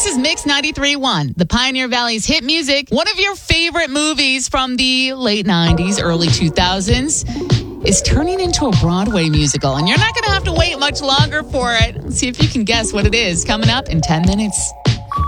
is Mix 93.1, the Pioneer Valley's hit music. One of your favorite movies from the late 90s, early 2000s is turning into a Broadway musical. And you're not going to have to wait much longer for it. Let's see if you can guess what it is coming up in 10 minutes.